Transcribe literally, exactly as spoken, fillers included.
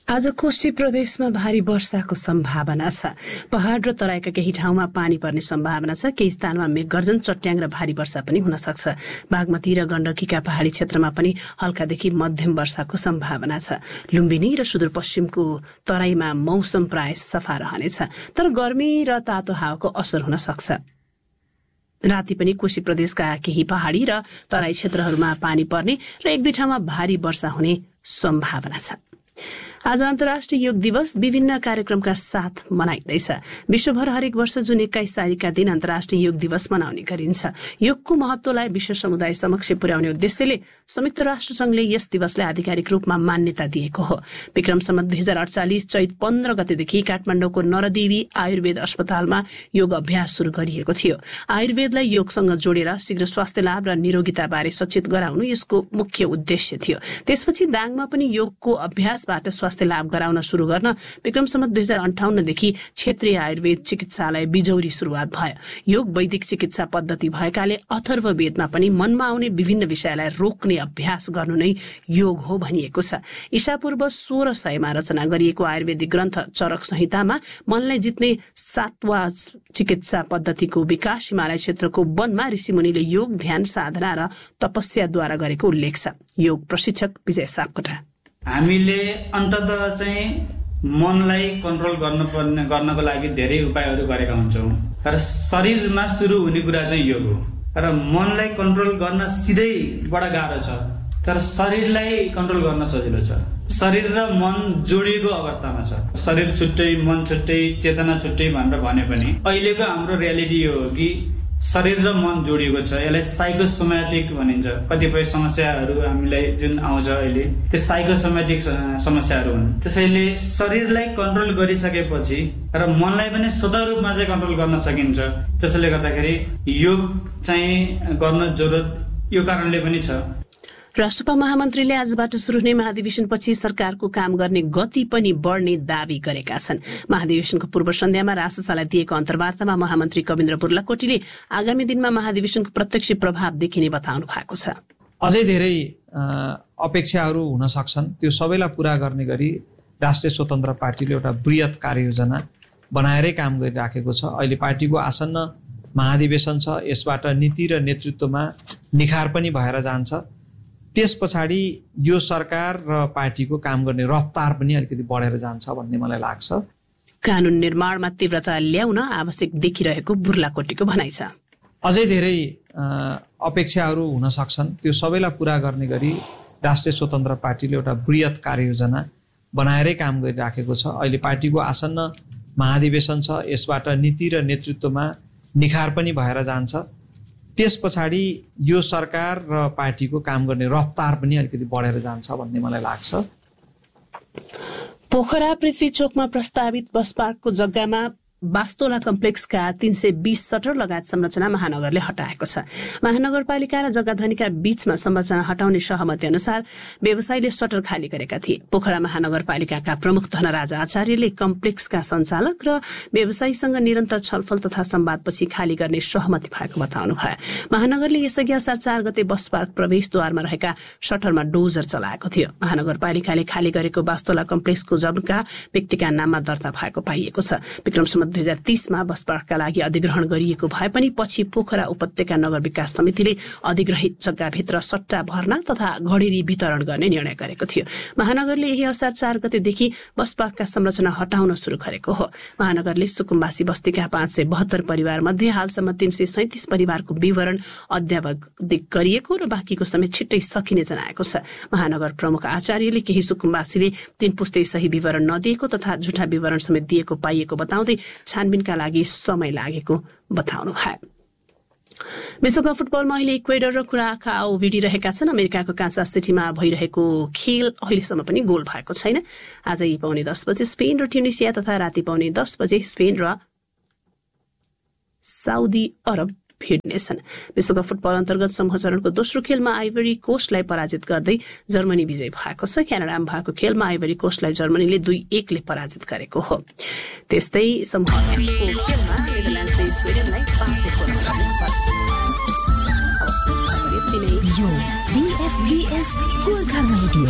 आज कोशी प्रदेशमा भारी वर्षाको सम्भावना छ। पहाड र तराईका केही ठाउँमा पानी पर्ने सम्भावना छ। केही स्थानमा मेघगर्जन, चट्याङ र भारी वर्षा पनि हुन सक्छ। बागमती र गण्डकीका पहाडी क्षेत्रमा पनि हल्कादेखि मध्यम वर्षाको सम्भावना छ। लुम्बिनी र सुदूरपश्चिमको तराईमा मौसम प्राय सफा रहनेछ, तर गर्मी र तातो हावाको असर हुन सक्छ। राति पनि कोशी प्रदेशका केही पहाडी र तराई क्षेत्रहरूमा पानी पर्ने र एक दुई ठाउँमा भारी वर्षा हुने सम्भावना छ। आज अन्तर्राष्ट्रिय योग दिवस विभिन्न कार्यक्रमका साथ मनाइँदैछ। विश्वभर हरेक वर्ष जुन एक्काइस तारिकका दिन अन्तर्राष्ट्रिय योग दिवस मनाउने गरिन्छ। योगको महत्वलाई विश्व समुदाय समक्ष पुर्याउने उद्देश्यले संयुक्त राष्ट्र संघले यस दिवसलाई आधिकारिक रूपमा मान्यता दिएको हो। विक्रम सम्वत दुई हजार अडचालिस चैत पन्ध्र गतेदेखि काठमाडौँको नरदेवी आयुर्वेद अस्पतालमा योग अभ्यास सुरु गरिएको थियो। आयुर्वेदलाई योगसँग जोडेर शीघ्र स्वास्थ्य लाभ र निरोगिताबारे सचेत गराउनु यसको मुख्य उद्देश्य थियो। त्यसपछि दाङमा पनि योगको अभ्यासबाट स्वास्थ्य लाभ गराउन सुरु गर्न विक्रम सम्वत दुई हजार अन्ठाउन्नदेखि क्षेत्रीय आयुर्वेद चिकित्सालय बिजौरी सुरुवात भयो। योग वैदिक चिकित्सा पद्धति भएकाले अथर्ववेदमा पनि मनमा आउने विभिन्न विषयलाई रोक्ने अभ्यास गर्नु नै योग हो भनिएको छ। ईसापूर्व सोह्र सयमा रचना गरिएको आयुर्वेदिक ग्रन्थ चरक संहितामा मनलाई जित्ने सातवा चिकित्सा पद्धतिको विकास हिमालय क्षेत्रको वनमा ऋषिमुनिले योग, ध्यान, साधना र तपस्याद्वारा गरेको उल्लेख छ। योग प्रशिक्षक विजय सापकोटा। हामीले अन्ततः चाहिँ मनलाई कन्ट्रोल गर्नुपर्ने गर्नको लागि धेरै उपायहरू गरेका हुन्छौँ, तर शरीरमा सुरु हुने कुरा चाहिँ योग हो। तर मनलाई कन्ट्रोल गर्न सिधै बडा गाह्रो छ, तर शरीरलाई कन्ट्रोल गर्न सजिलो छ। शरीर र मन जोडिएको अवस्थामा छ। शरीर छुट्टै, मन छुट्टै, चेतना छुट्टै भनेर भने पनि अहिलेको हाम्रो रियालिटी यो हो कि शरीर र मन जोडिएको छ। यसलाई साइकोसोमेटिक भनिन्छ। कतिपय समस्याहरू हामीलाई जुन आउँछ अहिले त्यो साइकोसोमेटिक समस्याहरू हुन्। त्यसैले शरीरलाई कन्ट्रोल गरिसकेपछि र मनलाई पनि स्वतः रूपमा चाहिँ कन्ट्रोल गर्न सकिन्छ। त्यसैले गर्दाखेरि योग चाहिँ गर्न जरुरत यो कारणले पनि छ। राष्ट्रपा महामन्त्रीले आजबाट सुरु हुने महाधिवेशनपछि सरकारको काम गर्ने गति पनि बढ्ने दावी गरेका छन्। महाधिवेशनको पूर्व सन्ध्यामा राजसभालाई दिएको अन्तर्वार्तामा महामन्त्री कविन्द्र बुर्लाकोटीले आगामी दिनमा महाधिवेशनको प्रत्यक्ष प्रभाव देखिने बताउनु भएको छ। अझै धेरै अपेक्षाहरू हुन सक्छन्, त्यो सबैलाई पूरा गर्ने गरी राष्ट्रिय स्वतन्त्र पार्टीले एउटा बृहत कार्ययोजना बनाएरै काम गरिराखेको छ। अहिले पार्टीको आसन्न महाधिवेशन छ। यसबाट नीति र नेतृत्वमा निखार पनि भएर जान्छ। त्यस पछाडि यो सरकार र पार्टीको काम गर्ने रफ्तार पनि अलिकति बढेर जान्छ भन्ने मलाई लाग्छ। कानुन निर्माणमा तीव्रता ल्याउन आवश्यक देखिरहेको बुर्लाकोटीको भनाइ छ। अझै धेरै अपेक्षाहरू हुन सक्छन्, त्यो सबैलाई पूरा गर्ने गरी राष्ट्रिय स्वतन्त्र पार्टीले एउटा बृहत कार्ययोजना बनाएरै काम गरिराखेको छ। अहिले पार्टीको आसन्न महाधिवेशन छ। यसबाट नीति र नेतृत्वमा निखार पनि भएर जान्छ। त्यस पछाडि यो सरकार र पार्टीको काम गर्ने रफ्तार पनि अलिकति बढेर जान्छ भन्ने मलाई लाग्छ। पोखरा पृथ्वी चोकमा प्रस्तावित बस पार्कको जग्गामा बास्तोला कम्प्लेक्सका तीन सय बीस सटर लगायत संरचना महानगरले हटाएको छ। महानगरपालिका र जग्गा धनीका बीचमा संरचना हटाउने सहमति अनुसार व्यवसायीले सटर खाली गरेका थिए। पोखरा महानगरपालिकाका प्रमुख धनराज आचार्यले कम्प्लेक्सका सञ्चालक र व्यवसायीसँग निरन्तर छलफल तथा संवादपछि खाली गर्ने सहमति भएको बताउनु भयो। महानगरले यसअघि असार चार गते बस पार्क प्रवेशद्वारमा रहेका सटरमा डोजर चलाएको थियो। महानगरपालिकाले खाली गरेको बास्तोला कम्प्लेक्सको जग्गा व्यक्तिका नाममा दर्ता भएको पाइएको छ। विक्रम दुई हजार तीसमा बस पार्कका लागि अधिग्रहण गरिएको भए पनि पछि पोखरा उपत्यका नगर विकास समितिले अधिग्रहित जग्गाभित्र सट्टा भर्ना तथा घडेरी वितरण गर्ने निर्णय गरेको थियो। महानगरले यही असार चार गतेदेखि बस पार्कका संरचना हटाउन सुरु गरेको हो। महानगरले सुकुम्बासी बस्तीका पाँच सय बहत्तर परिवार मध्ये हालसम्म तीन सय सैतिस परिवारको विवरण अध्यावधिक गरिएको र बाँकीको समेत छिट्टै सकिने जनाएको छ। महानगर प्रमुख आचार्यले केही सुकुम्बासीले तीन पुस्ते सही विवरण नदिएको तथा झुटा विवरण समेत दिएको पाइएको बताउँदै छानबिनका लागि समय लागेको बताउनु भयो। विश्वकप फुटबलमा अहिले इक्वेडर र कुराकाओ भिडिरहेका छन्। अमेरिकाको कान्सास सिटीमा भइरहेको खेल अहिलेसम्म पनि गोल भएको छैन। आज पाउने दस बजे स्पेन र ट्युनिसिया तथा राति पाउने दस बजे स्पेन र साउदी अरब भिड्नेछन्। विश्वकप फुटबल अन्तर्गत समूह चरणको दोस्रो खेलमा आइभरी कोस्टलाई पराजित गर्दै जर्मनी विजय भएको छ। क्यानाडामा भएको खेलमा आइभरी कोस्टलाई जर्मनीले दुई एकले पराजित गरेको हो। त्यस्तै समूह एफको खेलमा नेदरल्यान्ड्सले स्विडेनलाई पाँच एक पराजित गरेको छ।